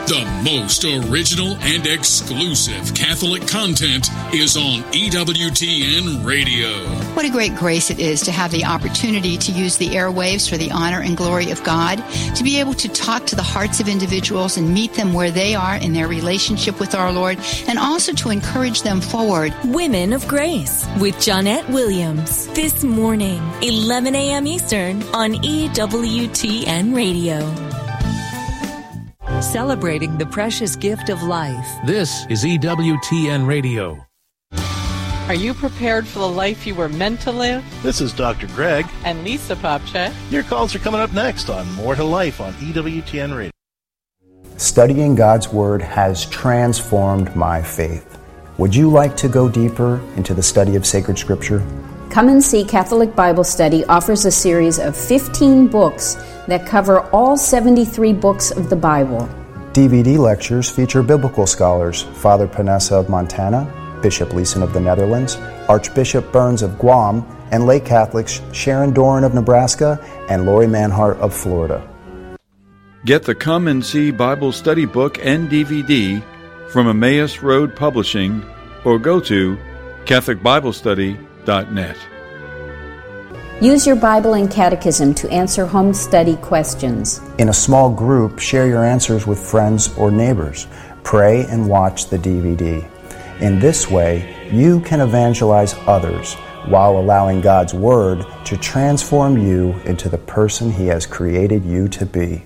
The most original and exclusive Catholic content is on EWTN Radio. What a great grace it is to have the opportunity to use the airwaves for the honor and glory of God, to be able to talk to the hearts of individuals and meet them where they are in their relationship with our Lord, and also to encourage them forward. Women of Grace with Johnnette Williams. This morning, 11 a.m. Eastern on EWTN Radio. Celebrating the precious gift of life. This is EWTN Radio. Are you prepared for the life you were meant to live? This is Dr. Greg. And Lisa Popcak. Your calls are coming up next on More to Life on EWTN Radio. Studying God's Word has transformed my faith. Would you like to go deeper into the study of sacred Scripture? Come and See Catholic Bible Study offers a series of 15 books that cover all 73 books of the Bible. DVD lectures feature biblical scholars Father Panessa of Montana, Bishop Leeson of the Netherlands, Archbishop Burns of Guam, and lay Catholics Sharon Doran of Nebraska and Lori Manhart of Florida. Get the Come and See Bible Study book and DVD from Emmaus Road Publishing or go to CatholicBibleStudy.net. Use your Bible and Catechism to answer home study questions. In a small group, share your answers with friends or neighbors. Pray and watch the DVD. In this way, you can evangelize others while allowing God's Word to transform you into the person He has created you to be.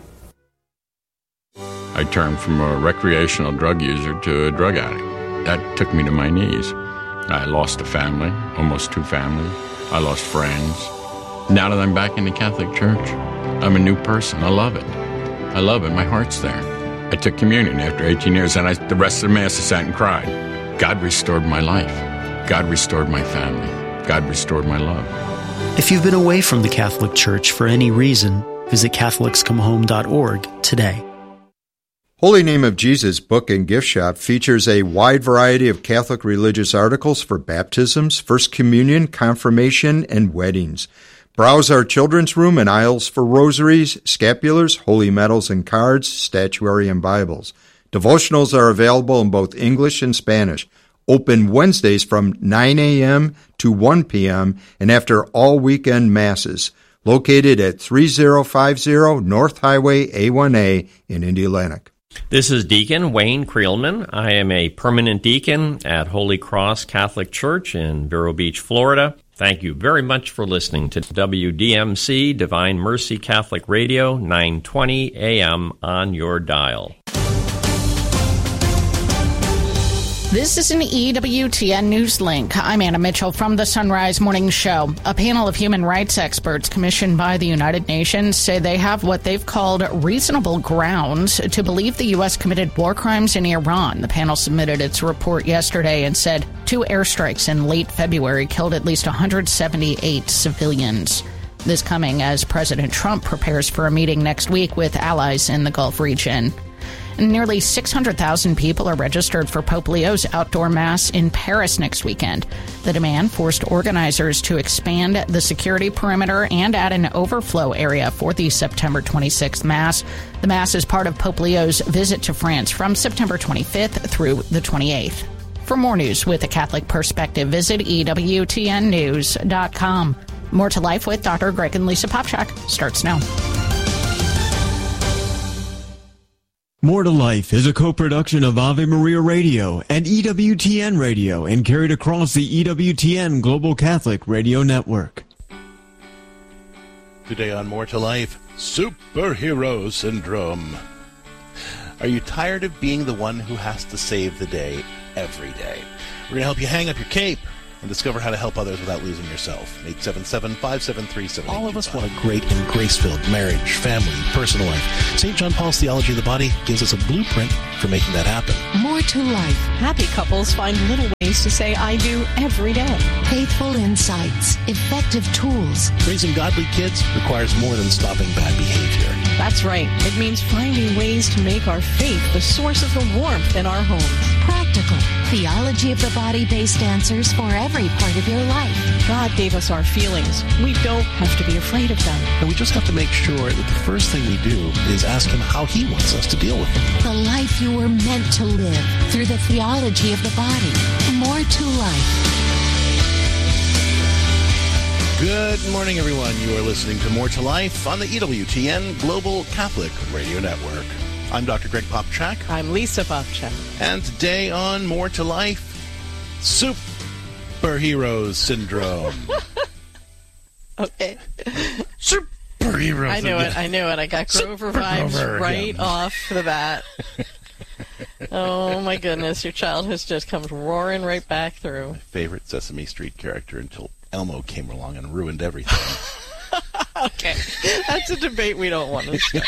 I turned from a recreational drug user to a drug addict. That took me to my knees. I lost a family, almost two families. I lost friends. Now that I'm back in the Catholic Church, I'm a new person. I love it. I love it. My heart's there. I took communion after 18 years, and the rest of the Mass I sat and cried. God restored my life. God restored my family. God restored my love. If you've been away from the Catholic Church for any reason, visit CatholicsComeHome.org today. Holy Name of Jesus Book and Gift Shop features a wide variety of Catholic religious articles for baptisms, First Communion, confirmation, and weddings. Browse our children's room and aisles for rosaries, scapulars, holy medals and cards, statuary, and Bibles. Devotionals are available in both English and Spanish. Open Wednesdays from 9 a.m. to 1 p.m. and after all weekend Masses. Located at 3050 North Highway A1A in Indianapolis. This is Deacon Wayne Creelman. I am a permanent deacon at Holy Cross Catholic Church in Vero Beach, Florida. Thank you very much for listening to WDMC Divine Mercy Catholic Radio, 920 AM on your dial. This is an EWTN News Link. I'm Anna Mitchell from the Sunrise Morning Show. A panel of human rights experts commissioned by the United Nations say they have what they've called reasonable grounds to believe the U.S. committed war crimes in Iran. The panel submitted its report yesterday and said 2 airstrikes in late February killed at least 178 civilians. This coming as President Trump prepares for a meeting next week with allies in the Gulf region. Nearly 600,000 people are registered for Pope Leo's outdoor Mass in Paris next weekend. The demand forced organizers to expand the security perimeter and add an overflow area for the September 26th Mass. The Mass is part of Pope Leo's visit to France from September 25th through the 28th. For more news with a Catholic perspective, visit EWTNnews.com. More to Life with Dr. Greg and Lisa Popcak starts now. More to Life is a co-production of Ave Maria Radio and EWTN Radio and carried across the EWTN Global Catholic Radio Network. Today on More to Life, Superhero Syndrome. Are you tired of being the one who has to save the day every day? We're going to help you hang up your cape and discover how to help others without losing yourself. 877-573-7825. All of us want a great and grace-filled marriage, family, personal life. St. John Paul's Theology of the Body gives us a blueprint for making that happen. More to life. Happy couples find little ways to say I do every day. Faithful insights, effective tools. Raising godly kids requires more than stopping bad behavior. That's right. It means finding ways to make our faith the source of the warmth in our homes. Practical, theology of the body-based answers for every part of your life. God gave us our feelings. We don't have to be afraid of them. And we just have to make sure that the first thing we do is ask Him how He wants us to deal with them. The life you were meant to live through the theology of the body. More to life. Good morning, everyone. You are listening to More to Life on the EWTN Global Catholic Radio Network. I'm Dr. Greg Popchak. I'm Lisa Popchak. And today on More to Life, Superhero Syndrome. Okay. Superhero I knew it. I got Grover vibes right off the bat. Oh, my goodness. Your childhood just comes roaring right back through. My favorite Sesame Street character until Elmo came along and ruined everything. Okay. That's a debate we don't want to start.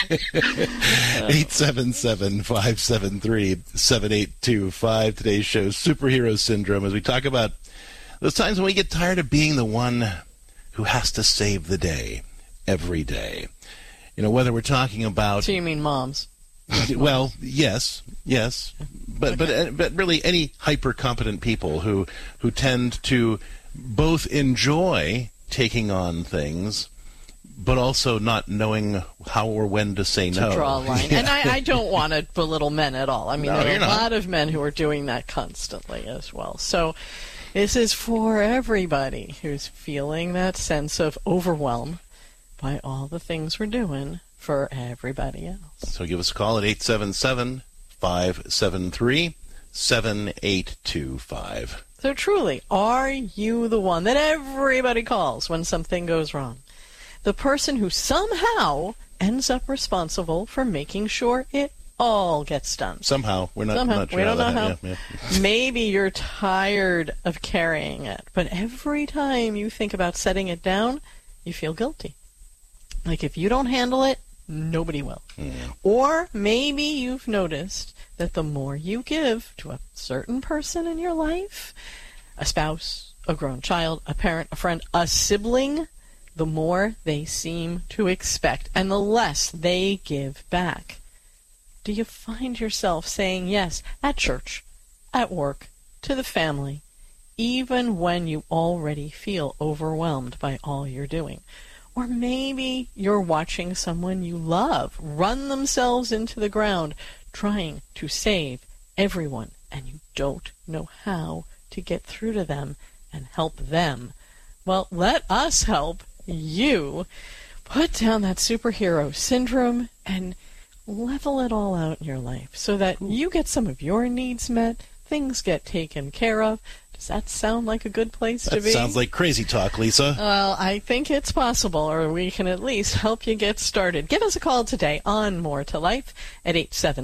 877-573-7825. Today's show, Superhero Syndrome, as we talk about those times when we get tired of being the one who has to save the day every day. You know, whether we're talking about... So you mean moms? Well, yes. But really any hyper-competent people who tend to both enjoy taking on things, but also not knowing how or when to say no. To draw a line. Yeah. And I don't want to belittle men at all. I mean, there are a lot of men who are doing that constantly as well. So this is for everybody who's feeling that sense of overwhelm by all the things we're doing for everybody else. So give us a call at 877-573-7825. So truly, are you the one that everybody calls when something goes wrong? The person who somehow ends up responsible for making sure it all gets done. Somehow. We're not sure. We don't know how. Yeah. Maybe you're tired of carrying it, but every time you think about setting it down, you feel guilty. Like if you don't handle it, nobody will. Or maybe you've noticed that the more you give to a certain person in your life, a spouse, a grown child, a parent, a friend, a sibling, the more they seem to expect and the less they give back. Do you find yourself saying yes at church, at work, to the family, even when you already feel overwhelmed by all you're doing? Or maybe you're watching someone you love run themselves into the ground trying to save everyone, and you don't know how to get through to them and help them. Well, let us help you put down that superhero syndrome and level it all out in your life so that you get some of your needs met, things get taken care of. Does that sound like a good place to be? That sounds like crazy talk, Lisa. Well, I think it's possible, or we can at least help you get started. Give us a call today on More to Life at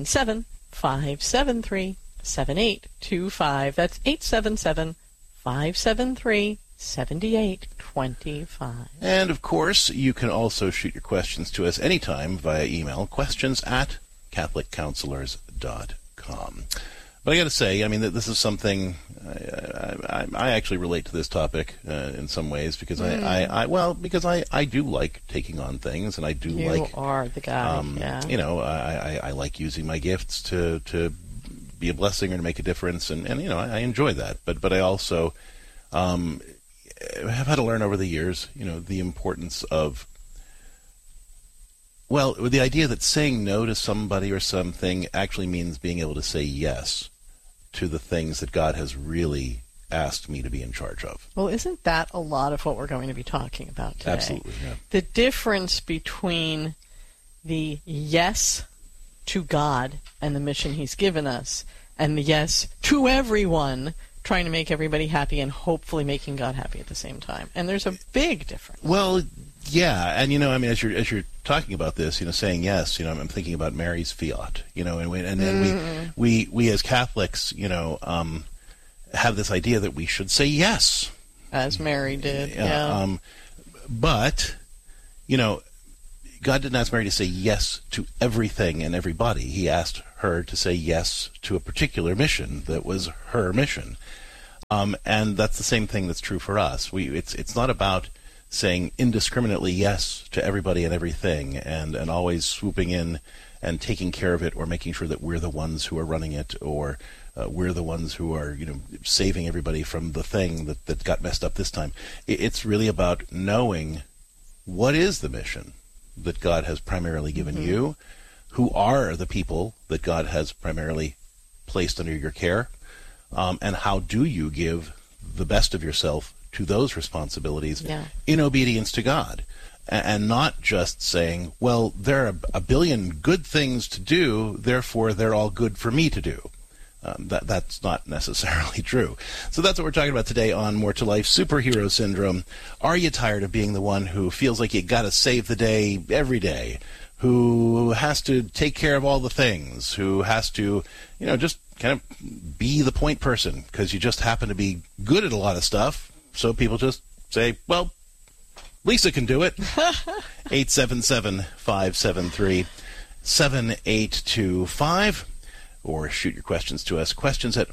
877-573-7825. That's 877-573-7825. And, of course, you can also shoot your questions to us anytime via email, questions@catholiccounselors.com. But I got to say, I mean, that this is something I actually relate to this topic in some ways because because I do like taking on things, and I do like. You are the guy. Yeah. You know, I like using my gifts to be a blessing or to make a difference, and you know, I enjoy that. But I also have had to learn over the years, you know, the importance of. Well, the idea that saying no to somebody or something actually means being able to say yes to the things that God has really asked me to be in charge of. Well, isn't that a lot of what we're going to be talking about today? Absolutely, yeah. The difference between the yes to God and the mission He's given us and the yes to everyone, trying to make everybody happy and hopefully making God happy at the same time. And there's a big difference. Well, yeah, and you know, I mean, as you're talking about this, you know, saying yes, you know, I'm thinking about Mary's fiat, you know, and then we as Catholics, you know, have this idea that we should say yes, as Mary did. Yeah. But you know, God didn't ask Mary to say yes to everything and everybody. He asked her to say yes to a particular mission that was her mission, and that's the same thing that's true for us. It's not about saying indiscriminately yes to everybody and everything, and always swooping in and taking care of it, or making sure that we're the ones who are running it, or we're the ones who are, saving everybody from the thing that got messed up this time. It's really about knowing what is the mission that God has primarily given you, who are the people that God has primarily placed under your care, and how do you give the best of yourself to those responsibilities in obedience to God, and not just saying, well, there are a billion good things to do, therefore they're all good for me to do. That's not necessarily true. So that's what we're talking about today on More to Life, Superhero Syndrome. Are you tired of being the one who feels like you got to save the day every day, who has to take care of all the things, who has to, just kind of be the point person because you just happen to be good at a lot of stuff, so people just say, well, Lisa can do it. 877-573-7825. Or shoot your questions to us. Questions at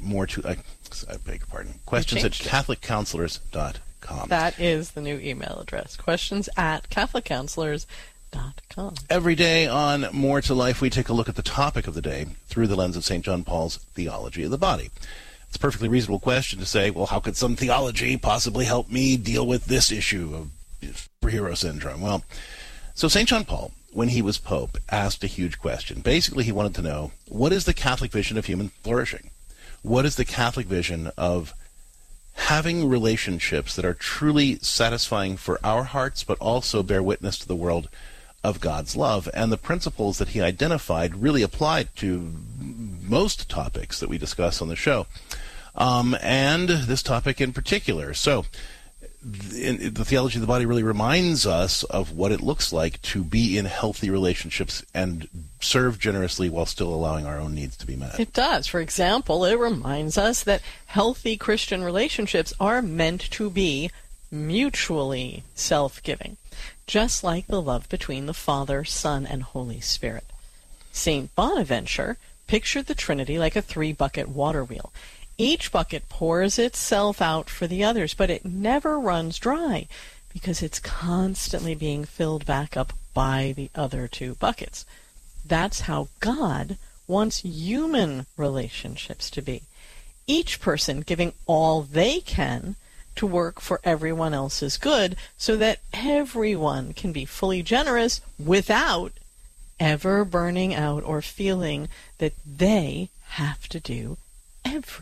CatholicCounselors.com. That is the new email address. Questions at CatholicCounselors.com. Every day on More to Life, we take a look at the topic of the day through the lens of St. John Paul's theology of the body. It's a perfectly reasonable question to say, well, how could some theology possibly help me deal with this issue of superhero syndrome? Well, so St. John Paul, when he was Pope, asked a huge question. Basically, he wanted to know, what is the Catholic vision of human flourishing? What is the Catholic vision of having relationships that are truly satisfying for our hearts, but also bear witness to the world of God's love? And the principles that he identified really applied to most topics that we discuss on the show, and this topic in particular. So, the theology of the body really reminds us of what it looks like to be in healthy relationships and serve generously while still allowing our own needs to be met. It does. For example, it reminds us that healthy Christian relationships are meant to be mutually self-giving, just like the love between the Father, Son, and Holy Spirit. St. Bonaventure pictured the Trinity like a 3-bucket water wheel. Each bucket pours itself out for the others, but it never runs dry because it's constantly being filled back up by the other 2 buckets. That's how God wants human relationships to be. Each person giving all they can to work for everyone else's good so that everyone can be fully generous without ever burning out or feeling that they have to do everything.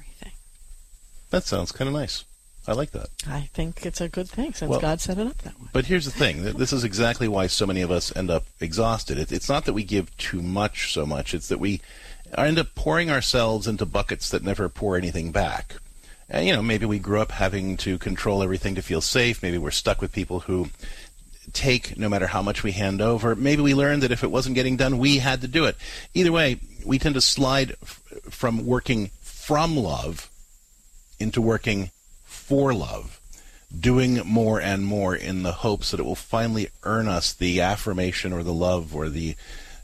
That sounds kind of nice. I like that. I think it's a good thing since God set it up that way. But here's the thing. This is exactly why so many of us end up exhausted. It's not that we give too much so much. It's that we end up pouring ourselves into buckets that never pour anything back. And, maybe we grew up having to control everything to feel safe. Maybe we're stuck with people who take no matter how much we hand over. Maybe we learned that if it wasn't getting done, we had to do it. Either way, we tend to slide from working from love into working for love, doing more and more in the hopes that it will finally earn us the affirmation or the love or the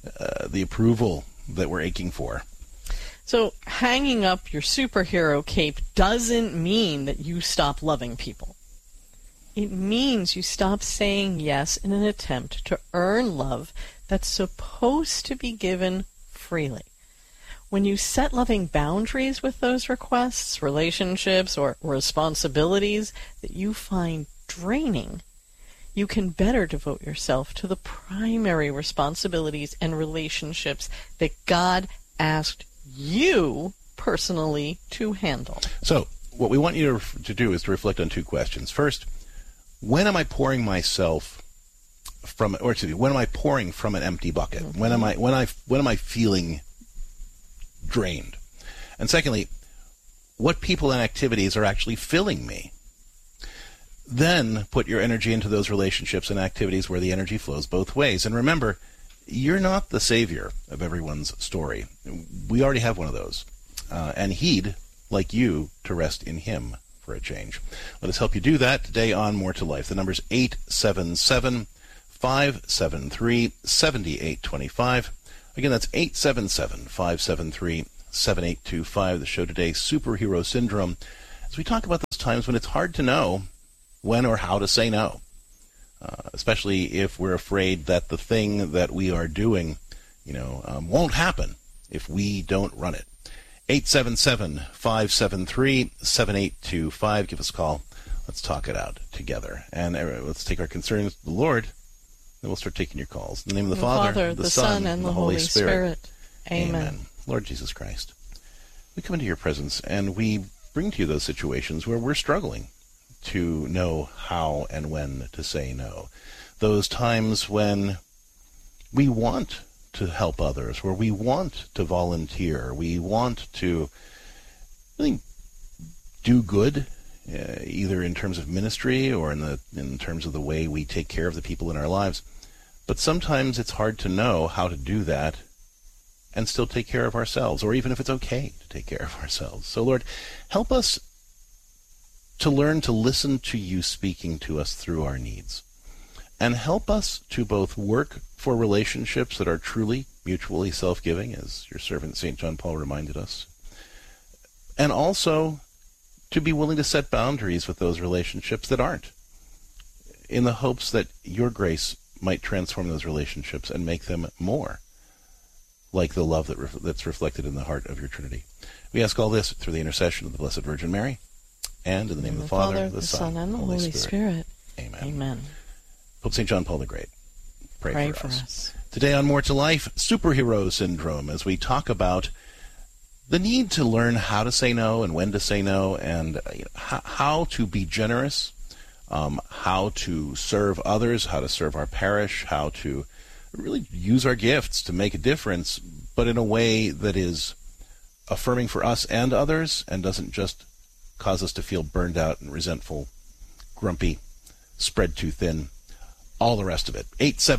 approval that we're aching for. So hanging up your superhero cape doesn't mean that you stop loving people. It means you stop saying yes in an attempt to earn love that's supposed to be given freely. When you set loving boundaries with those requests, relationships, or responsibilities that you find draining, you can better devote yourself to the primary responsibilities and relationships that God asked you personally to handle. So, what we want you to do is to reflect on 2 questions. First, when am I pouring myself from, or excuse me, when am I pouring from an empty bucket? Mm-hmm. When am I feeling drained? And secondly, what people and activities are actually filling me? Then put your energy into those relationships and activities where the energy flows both ways. And remember, you're not the savior of everyone's story. We already have one of those. And he'd like you to rest in him for a change. Let us help you do that today on More to Life. The number's 877-573-7825. Again, that's 877-573-7825. The show today, Superhero Syndrome, as we talk about those times when it's hard to know when or how to say no. especially if we're afraid that the thing that we are doing, won't happen if we don't run it. 877-573-7825. Give us a call. Let's talk it out together. And let's take our concerns to the Lord, then we'll start taking your calls. In the name of the Father, the Son, and the Holy Spirit. Amen. Lord Jesus Christ, we come into your presence and we bring to you those situations where we're struggling to know how and when to say no. Those times when we want to help others, where we want to volunteer, we want to really do good, either in terms of ministry or in terms of the way we take care of the people in our lives. But sometimes it's hard to know how to do that and still take care of ourselves, or even if it's okay to take care of ourselves. So, Lord, help us to learn to listen to you speaking to us through our needs. And help us to both work for relationships that are truly mutually self-giving, as your servant St. John Paul reminded us, and also to be willing to set boundaries with those relationships that aren't, in the hopes that your grace might transform those relationships and make them more like the love that's reflected in the heart of your Trinity. We ask all this through the intercession of the Blessed Virgin Mary, and in the name of the Father, the Son, and the Holy Spirit. Amen. Amen. Pope St. John Paul the Great, pray for us. Today on More to Life, Superhero Syndrome, as we talk about the need to learn how to say no and when to say no, and how to be generous, how to serve others, how to serve our parish, how to really use our gifts to make a difference, but in a way that is affirming for us and others and doesn't just cause us to feel burned out and resentful, grumpy, spread too thin, all the rest of it.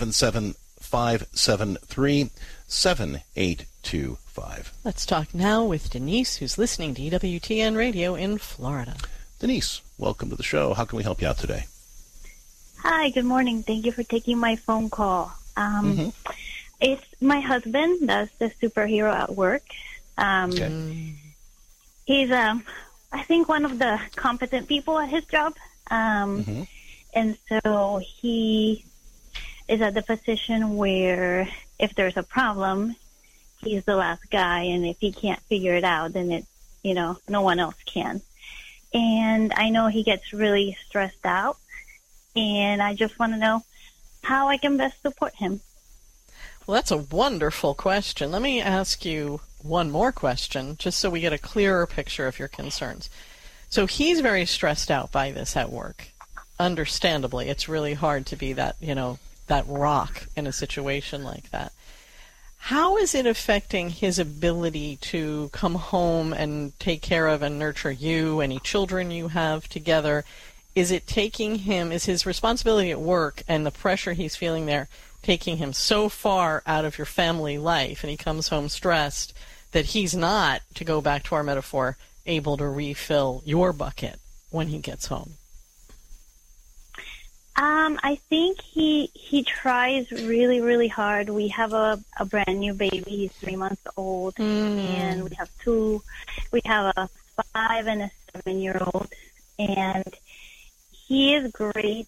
877-573-7825. Let's talk now with Denise, who's listening to EWTN Radio in Florida. Denise, welcome to the show. How can we help you out today? Hi, good morning. Thank you for taking my phone call. It's my husband that's the superhero at work. He's, I think, one of the competent people at his job. And so he is at the position where if there's a problem, he's the last guy. And if he can't figure it out, then no one else can. And I know he gets really stressed out. And I just want to know how I can best support him. Well, that's a wonderful question. Let me ask you one more question, just so we get a clearer picture of your concerns. So he's very stressed out by this at work. Understandably, it's really hard to be that, that rock in a situation like that. How is it affecting his ability to come home and take care of and nurture you, any children you have together? Is his responsibility at work and the pressure he's feeling there taking him so far out of your family life, and he comes home stressed that he's not, to go back to our metaphor, able to refill your bucket when he gets home? I think he tries really, really hard. We have a brand new baby. He's 3 months old, and we have a 5 and a 7-year-old, and he is great.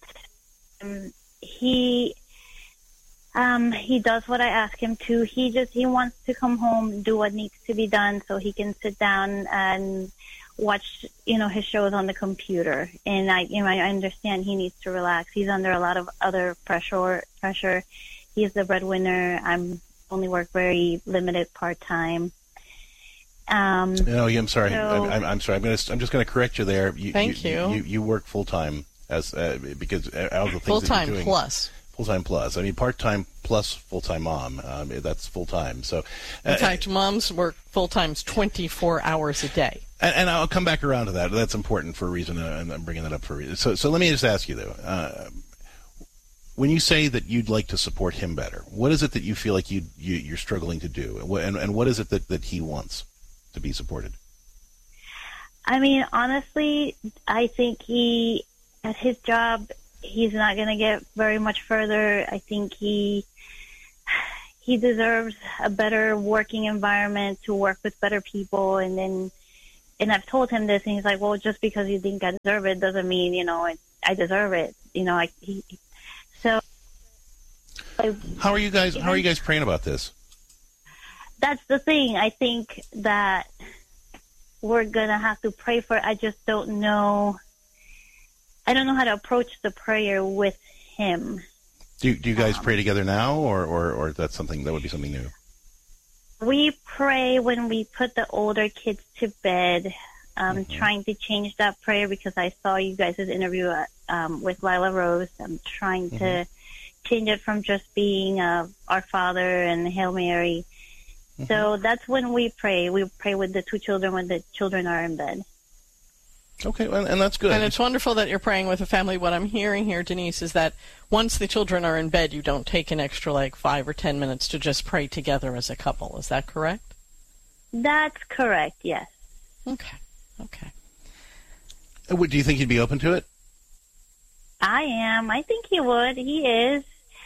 He does what I ask him to. He wants to come home, do what needs to be done, so he can sit down and watch, his shows on the computer. And I understand he needs to relax. He's under a lot of other pressure. He's the breadwinner. I'm only work very limited part-time. I'm sorry. I'm sorry. I'm just going to correct you there. Thank you. You work full-time because all the things full-time that you're doing. Full-time plus. I mean, part-time plus full-time mom. That's full-time. So, in fact, moms work full-time 24 hours a day. And I'll come back around to that. That's important for a reason, and I'm bringing that up for a reason. So let me just ask you, though. When you say that you'd like to support him better, what is it that you feel like you're struggling to do? And what is it that he wants to be supported? I mean, honestly, I think at his job, he's not going to get very much further. I think he deserves a better working environment to work with better people. And I've told him this, and he's like, well, just because you think I deserve it doesn't mean, I deserve it. How are you guys praying about this? That's the thing. I think that we're going to have to pray for it. I just don't know. I don't know how to approach the prayer with him. Do you guys pray together now, or that's something that would be something new? We pray when we put the older kids to bed. Trying to change that prayer because I saw you guys' interview with Lila Rose. I'm trying to change it from just being Our Father and Hail Mary. So that's when we pray. We pray with the two children when the children are in bed. Okay, and that's good. And it's wonderful that you're praying with a family. What I'm hearing here, Denise, is that once the children are in bed, you don't take an extra 5 or 10 minutes to just pray together as a couple. Is that correct? That's correct, yes. Okay. Do you think he'd be open to it? I am. I think he would. He is.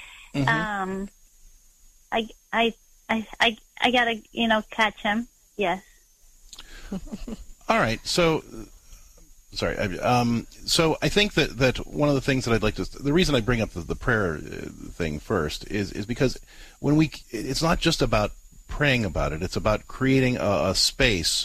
I gotta, catch him. Yes. All right. So, sorry. So I think that one of the things that I'd like to, the reason I bring up the prayer thing first is because it's not just about praying about it. It's about creating a space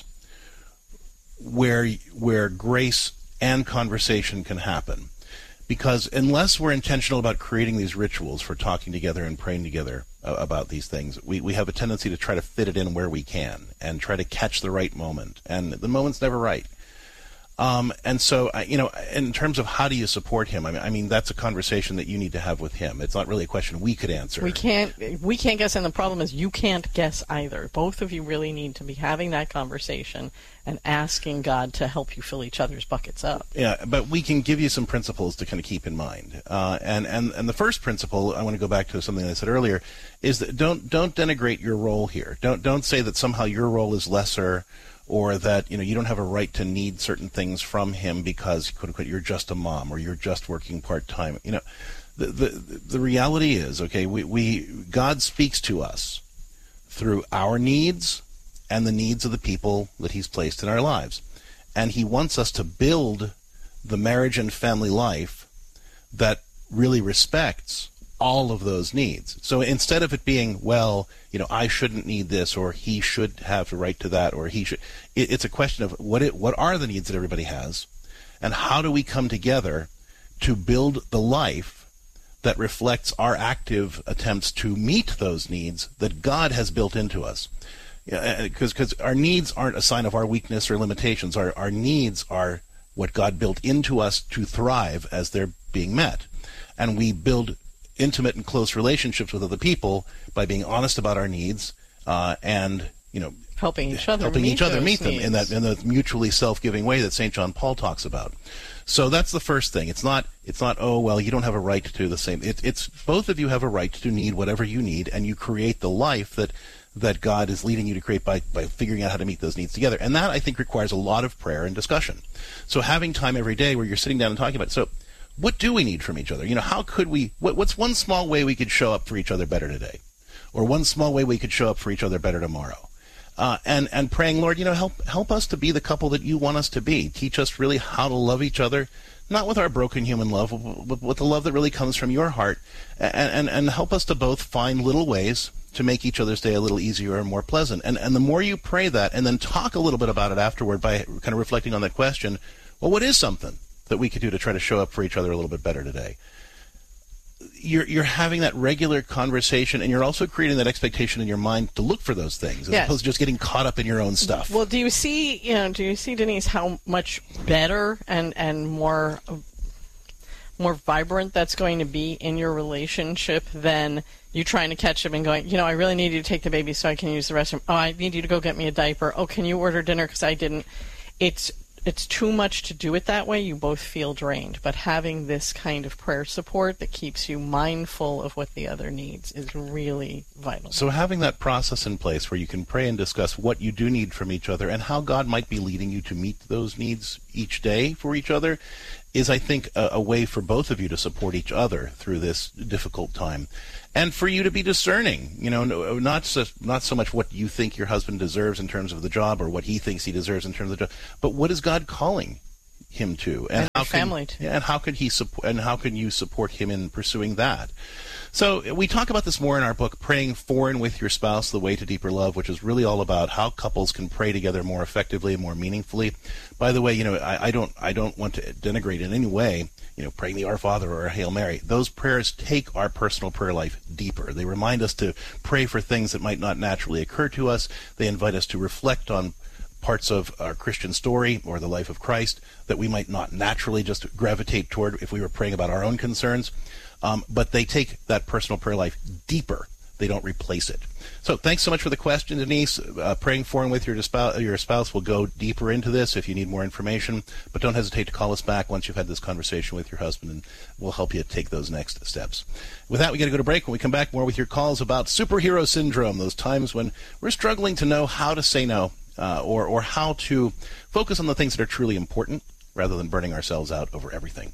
where grace and conversation can happen. Because unless we're intentional about creating these rituals for talking together and praying together about these things, we have a tendency to try to fit it in where we can and try to catch the right moment. And the moment's never right. And so, in terms of how do you support him, I mean, that's a conversation that you need to have with him. It's not really a question we could answer. We can't guess, and the problem is you can't guess either. Both of you really need to be having that conversation and asking God to help you fill each other's buckets up. Yeah, but we can give you some principles to kind of keep in mind. And the first principle, I want to go back to something I said earlier, is that don't denigrate your role here. Don't say that somehow your role is lesser, or that you don't have a right to need certain things from him because, quote unquote, you're just a mom or you're just working part-time. The reality is, okay, God speaks to us through our needs and the needs of the people that he's placed in our lives. And he wants us to build the marriage and family life that really respects all of those needs. So instead of it being, I shouldn't need this, or he should have the right to that, or he should, it's a question of what are the needs that everybody has, and how do we come together to build the life that reflects our active attempts to meet those needs that God has built into us. Because our needs aren't a sign of our weakness or limitations. Our needs are what God built into us to thrive as they're being met. And we build intimate and close relationships with other people by being honest about our needs and helping each other meet them in the mutually self-giving way that St. John Paul talks about. So that's the first thing. It's not you don't have a right to the same. It's both of you have a right to need whatever you need, and you create the life that God is leading you to create by figuring out how to meet those needs together. And that, I think, requires a lot of prayer and discussion. So having time every day where you're sitting down and talking about it. So what do we need from each other? How could we, what's one small way we could show up for each other better today? Or one small way we could show up for each other better tomorrow? And praying, Lord, help us to be the couple that you want us to be. Teach us really how to love each other, not with our broken human love, but with the love that really comes from your heart. And help us to both find little ways to make each other's day a little easier and more pleasant. And the more you pray that, and then talk a little bit about it afterward by kind of reflecting on that question, what is something that we could do to try to show up for each other a little bit better today? You're having that regular conversation, and you're also creating that expectation in your mind to look for those things, as opposed to just getting caught up in your own stuff. Well, do you see, Denise, how much better and more vibrant that's going to be in your relationship than you trying to catch him and going, I really need you to take the baby so I can use the restroom. Oh, I need you to go get me a diaper. Oh, can you order dinner because I didn't? It's too much to do it that way. You both feel drained. But having this kind of prayer support that keeps you mindful of what the other needs is really vital. So having that process in place where you can pray and discuss what you do need from each other and how God might be leading you to meet those needs each day for each other is, I think, a way for both of you to support each other through this difficult time. And for you to be discerning, not so much what you think your husband deserves in terms of the job or what he thinks he deserves in terms of the job, but what is God calling him too, and how family too. And how could he support? And how can you support him in pursuing that? So we talk about this more in our book, Praying For and With Your Spouse, The Way to Deeper Love, which is really all about how couples can pray together more effectively and more meaningfully. By the way, I don't want to denigrate in any way, praying the Our Father or a Hail Mary. Those prayers take our personal prayer life deeper. They remind us to pray for things that might not naturally occur to us. They invite us to reflect on parts of our Christian story or the life of Christ that we might not naturally just gravitate toward if we were praying about our own concerns. But they take that personal prayer life deeper. They don't replace it. So thanks so much for the question, Denise. Praying For and With your spouse will go deeper into this if you need more information. But don't hesitate to call us back once you've had this conversation with your husband, and we'll help you take those next steps. With that, we got to go to break. When we come back, more with your calls about superhero syndrome, those times when we're struggling to know how to say no or how to focus on the things that are truly important, rather than burning ourselves out over everything.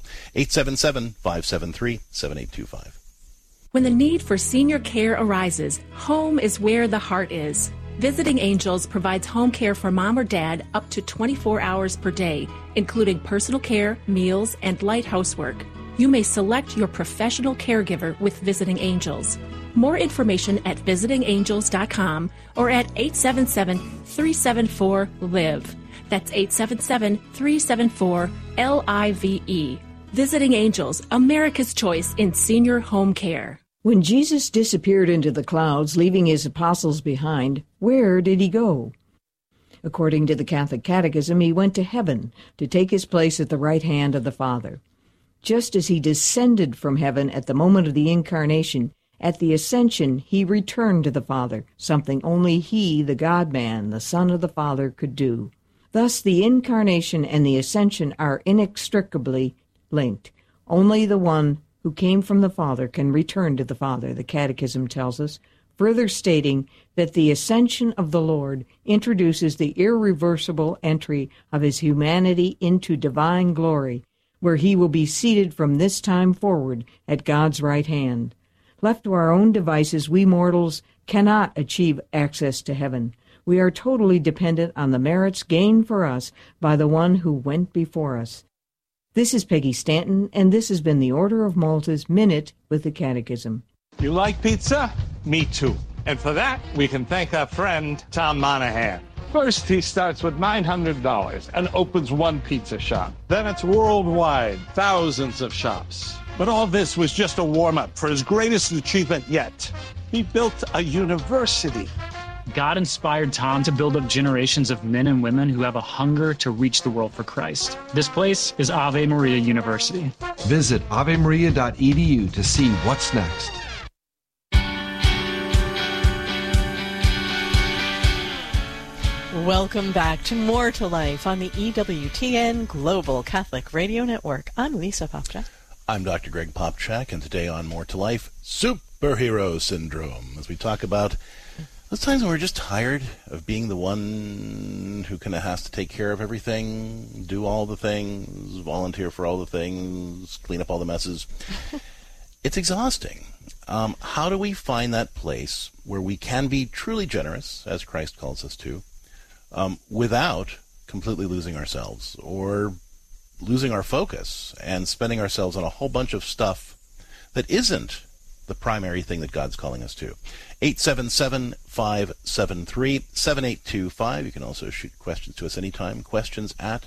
877-573-7825. When the need for senior care arises, home is where the heart is. Visiting Angels provides home care for mom or dad up to 24 hours per day, including personal care, meals, and light housework. You may select your professional caregiver with Visiting Angels. More information at visitingangels.com or at 877-374-LIVE. That's 877-374-LIVE. Visiting Angels, America's choice in senior home care. When Jesus disappeared into the clouds, leaving his apostles behind, where did he go? According to the Catholic Catechism, he went to heaven to take his place at the right hand of the Father. Just as he descended from heaven at the moment of the Incarnation, at the Ascension he returned to the Father, something only he, the God-man, the Son of the Father, could do. Thus, the Incarnation and the Ascension are inextricably linked. Only the one who came from the Father can return to the Father, the Catechism tells us, further stating that the Ascension of the Lord introduces the irreversible entry of his humanity into divine glory, where he will be seated from this time forward at God's right hand. Left to our own devices, we mortals cannot achieve access to heaven. We are totally dependent on the merits gained for us by the one who went before us. This is Peggy Stanton, and this has been the Order of Malta's Minute with the Catechism. You like pizza? Me too. And for that, we can thank our friend Tom Monahan. First, he starts with $900 and opens one pizza shop. Then it's worldwide, thousands of shops. But all this was just a warm-up for his greatest achievement yet. He built a university. God inspired Tom to build up generations of men and women who have a hunger to reach the world for Christ. This place is Ave Maria University. Visit avemaria.edu to see what's next. Welcome back to More to Life on the EWTN Global Catholic Radio Network. I'm Lisa Popchak. I'm Dr. Greg Popchak, and today on More to Life, superhero syndrome, as we talk about those times when we're just tired of being the one who kind of has to take care of everything, do all the things, volunteer for all the things, clean up all the messes. It's exhausting. How do we find that place where we can be truly generous, as Christ calls us to, without completely losing ourselves or losing our focus and spending ourselves on a whole bunch of stuff that isn't the primary thing that God's calling us to? 877-573-7825. You can also shoot questions to us anytime. Questions at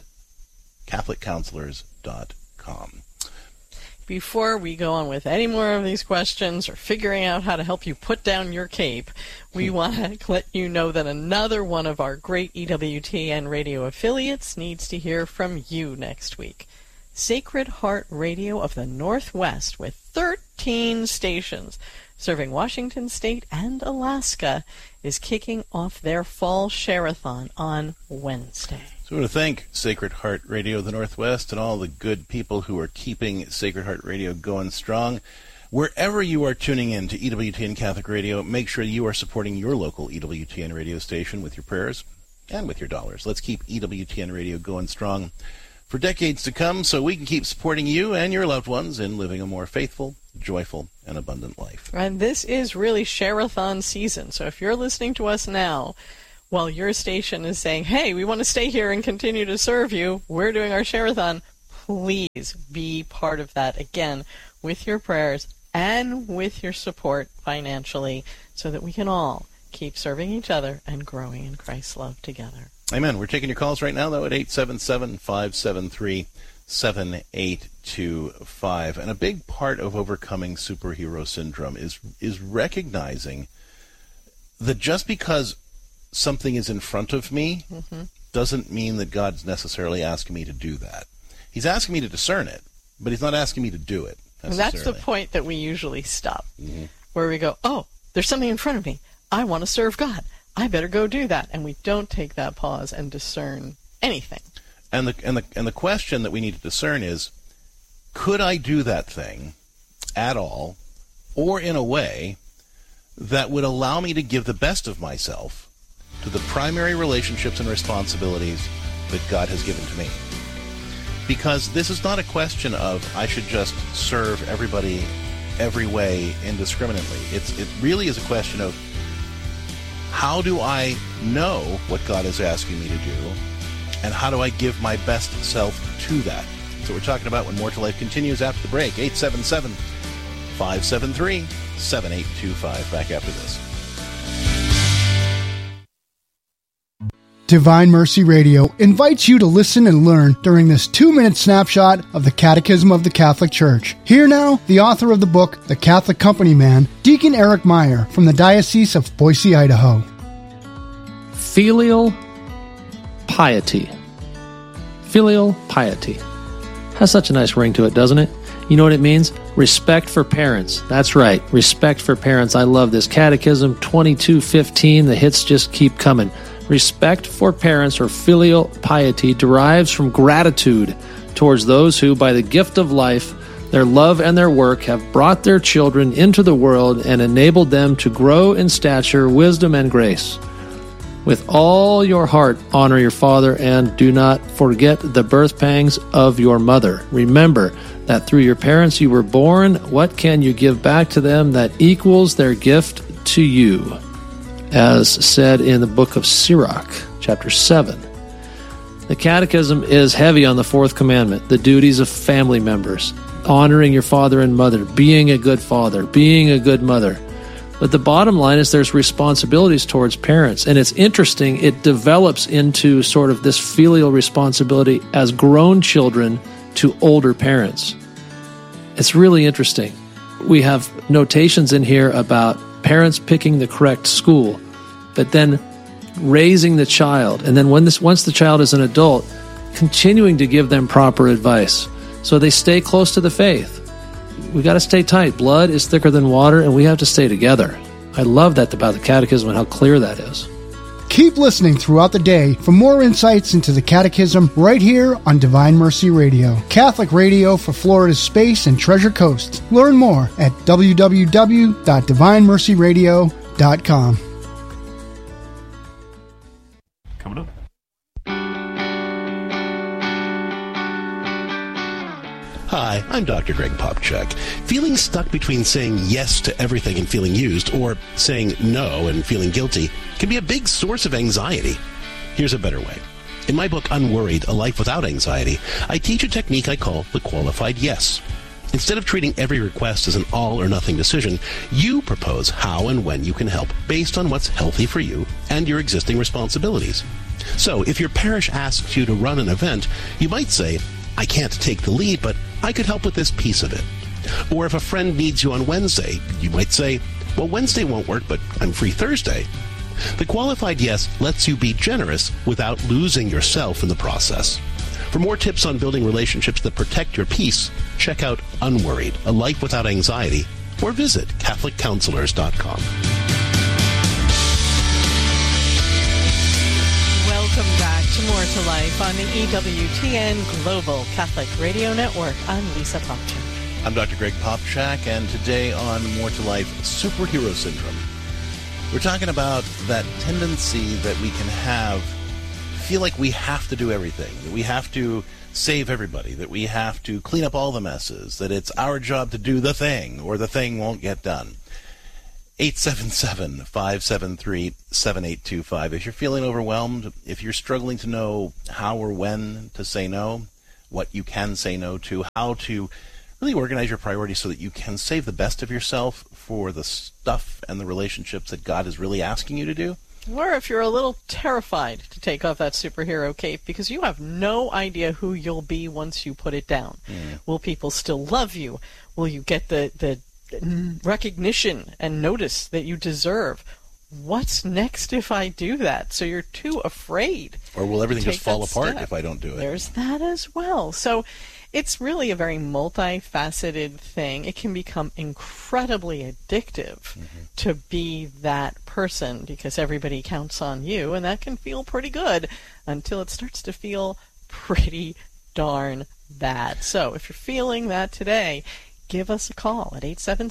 CatholicCounselors.com. Before we go on with any more of these questions or figuring out how to help you put down your cape, we want to let you know that another one of our great EWTN radio affiliates needs to hear from you next week. Sacred Heart Radio of the Northwest, with 13 stations serving Washington State and Alaska, is kicking off their fall share-a-thon on Wednesday. So I want to thank Sacred Heart Radio of the Northwest and all the good people who are keeping Sacred Heart Radio going strong. Wherever you are tuning in to EWTN Catholic Radio, make sure you are supporting your local EWTN radio station with your prayers and with your dollars. Let's keep EWTN Radio going strong for decades to come so we can keep supporting you and your loved ones in living a more faithful, joyful, and abundant life. And this is really share-a-thon season, so if you're listening to us now, while your station is saying, hey, we want to stay here and continue to serve you, we're doing our share-a-thon, please be part of that, again, with your prayers and with your support financially, so that we can all keep serving each other and growing in Christ's love together. Amen. We're taking your calls right now, though, at 877-573-7825. And a big part of overcoming superhero syndrome is recognizing that just because something is in front of me doesn't mean that God's necessarily asking me to do that. He's asking me to discern it, but he's not asking me to do it necessarily. And that's the point that we usually stop, where we go, oh, there's something in front of me. I want to serve God. I better go do that. And we don't take that pause and discern anything. And the question that we need to discern is, could I do that thing at all, or in a way that would allow me to give the best of myself to the primary relationships and responsibilities that God has given to me? Because this is not a question of I should just serve everybody every way indiscriminately. It really is a question of, how do I know what God is asking me to do, and how do I give my best self to that? So we're talking about when More to Life continues after the break. 877-573-7825. Back after this. Divine Mercy Radio invites you to listen and learn during this 2-minute snapshot of the Catechism of the Catholic Church. Here now, the author of the book, The Catholic Company Man, Deacon Eric Meyer from the Diocese of Boise, Idaho. Filial piety. Filial piety. Has such a nice ring to it, doesn't it? You know what it means? Respect for parents. That's right, respect for parents. I love this. Catechism 2215, the hits just keep coming. Respect for parents, or filial piety, derives from gratitude towards those who, by the gift of life, their love and their work, have brought their children into the world and enabled them to grow in stature, wisdom, and grace. With all your heart, honor your father, and do not forget the birth pangs of your mother. Remember that through your parents you were born. What can you give back to them that equals their gift to you? As said in the book of Sirach, chapter 7. The Catechism is heavy on the fourth commandment, the duties of family members, honoring your father and mother, being a good father, being a good mother. But the bottom line is there's responsibilities towards parents. And it's interesting, it develops into sort of this filial responsibility as grown children to older parents. It's really interesting. We have notations in here about parents picking the correct school, but then raising the child, and then once the child is an adult, continuing to give them proper advice so they stay close to the faith. We got to stay tight. Blood is thicker than water, and we have to stay together. I love that about the Catechism and how clear that is. Keep listening throughout the day for more insights into the Catechism right here on Divine Mercy Radio, Catholic radio for Florida's Space and Treasure Coast. Learn more at www.divinemercyradio.com. Coming up. Hi, I'm Dr. Greg Popchak. Feeling stuck between saying yes to everything and feeling used, or saying no and feeling guilty, can be a big source of anxiety. Here's a better way. In my book, Unworried, A Life Without Anxiety, I teach a technique I call the qualified yes. Instead of treating every request as an all-or-nothing decision, you propose how and when you can help based on what's healthy for you and your existing responsibilities. So, if your parish asks you to run an event, you might say, I can't take the lead, but I could help with this piece of it. Or if a friend needs you on Wednesday, you might say, well, Wednesday won't work, but I'm free Thursday. The qualified yes lets you be generous without losing yourself in the process. For more tips on building relationships that protect your peace, check out Unworried, A Life Without Anxiety, or visit CatholicCounselors.com. Welcome back to More to Life on the EWTN Global Catholic Radio Network. I'm Lisa Popchak. I'm Dr. Greg Popchak, and today on More to Life, Superhero Syndrome. We're talking about that tendency that we can have, feel like we have to do everything, that we have to save everybody, that we have to clean up all the messes, that it's our job to do the thing, or the thing won't get done. 877-573-7825. If you're feeling overwhelmed, if you're struggling to know how or when to say no, what you can say no to, how to really organize your priorities so that you can save the best of yourself for the stuff and the relationships that God is really asking you to do. Or if you're a little terrified to take off that superhero cape because you have no idea who you'll be once you put it down. Will people still love you? Will you get the recognition and notice that you deserve? What's next if I do that? So you're too afraid. Or will everything just fall apart step. if I don't do it? There's that as well. So it's really a very multifaceted thing. It can become incredibly addictive to be that person because everybody counts on you, and that can feel pretty good until it starts to feel pretty darn bad. So if you're feeling that today, give us a call at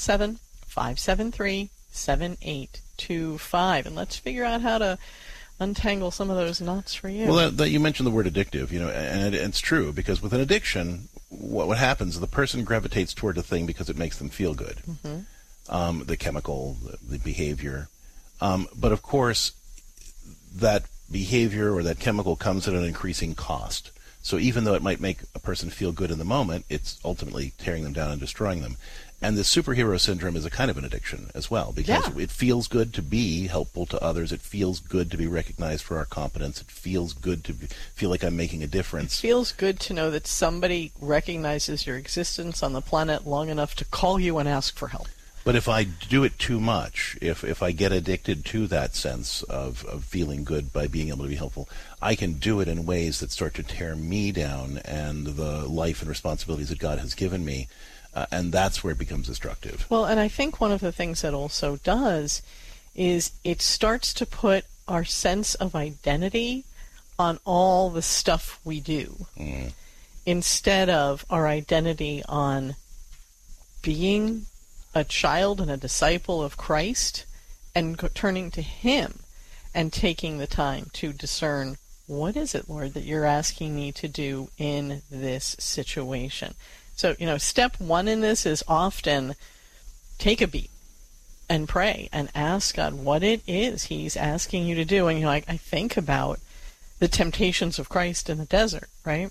877-573-7825, and let's figure out how to untangle some of those knots for you. Well, that you mentioned the word addictive, and it's true, because with an addiction, what happens is the person gravitates toward a thing because it makes them feel good. The chemical, the behavior. But of course, that behavior or that chemical comes at an increasing cost. So even though it might make a person feel good in the moment, it's ultimately tearing them down and destroying them. And the superhero syndrome is a kind of an addiction as well, because it feels good to be helpful to others. It feels good to be recognized for our competence. It feels good to feel like I'm making a difference. It feels good to know that somebody recognizes your existence on the planet long enough to call you and ask for help. But if I do it too much, if I get addicted to that sense of feeling good by being able to be helpful, I can do it in ways that start to tear me down and the life and responsibilities that God has given me, and that's where it becomes destructive. Well, and I think one of the things that also does is it starts to put our sense of identity on all the stuff we do, instead of our identity on being a child and a disciple of Christ and turning to Him and taking the time to discern, what is it, Lord, that you're asking me to do in this situation? So, step one in this is often take a beat and pray and ask God what it is He's asking you to do. And I think about the temptations of Christ in the desert, right?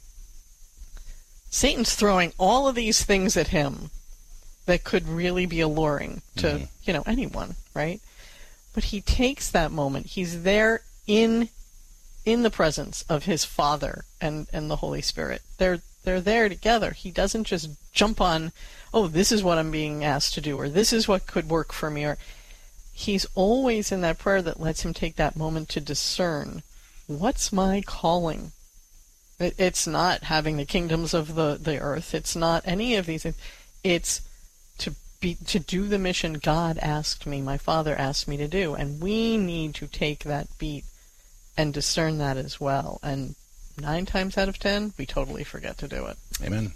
Satan's throwing all of these things at Him that could really be alluring to, anyone, right? But He takes that moment. He's there in the presence of His Father and the Holy Spirit. They're there together. He doesn't just jump on, oh, this is what I'm being asked to do, or this is what could work for me. Or He's always in that prayer that lets Him take that moment to discern, what's my calling? It's not having the kingdoms of the earth. It's not any of these things. It's to do the mission God asked me, my Father asked me to do. And we need to take that beat and discern that as well. And 9 times out of 10, we totally forget to do it. Amen.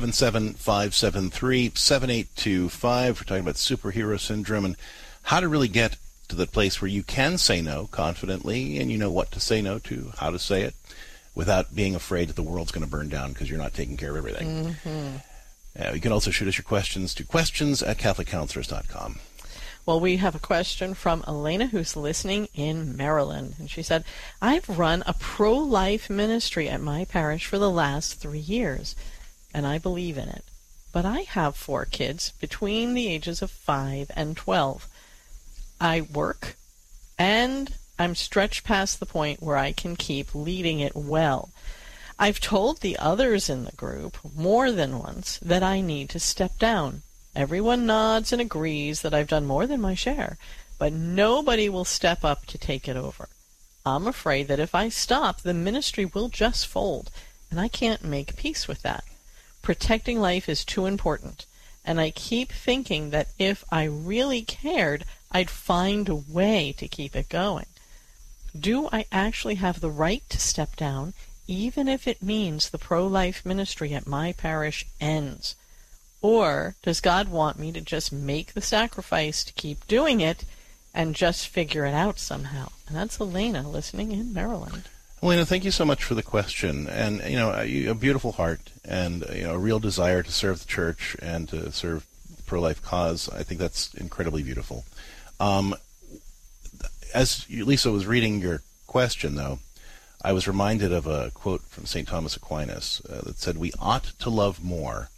877-573-7825. We're talking about superhero syndrome and how to really get to the place where you can say no confidently and you know what to say no to, how to say it, without being afraid that the world's going to burn down because you're not taking care of everything. You can also shoot us your questions to questions@CatholicCounselors.com. Well, we have a question from Elena, who's listening in Maryland. And she said, I've run a pro-life ministry at my parish for the last 3 years, and I believe in it. But I have 4 kids between the ages of 5 and 12. I work, and I'm stretched past the point where I can keep leading it well. I've told the others in the group more than once that I need to step down. Everyone nods and agrees that I've done more than my share, but nobody will step up to take it over. I'm afraid that if I stop, the ministry will just fold, and I can't make peace with that. Protecting life is too important, and I keep thinking that if I really cared, I'd find a way to keep it going. Do I actually have the right to step down, even if it means the pro-life ministry at my parish ends? Or does God want me to just make the sacrifice to keep doing it and just figure it out somehow? And that's Elena listening in Maryland. Elena, thank you so much for the question. And, a beautiful heart and, a real desire to serve the church and to serve the pro-life cause. I think that's incredibly beautiful. As Lisa was reading your question, though, I was reminded of a quote from St. Thomas Aquinas that said, "We ought to love more